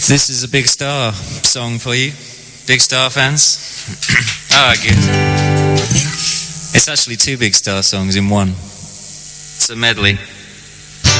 This is a Big Star song for you. Big Star fans? Good. It's actually two Big Star songs in one. It's a medley.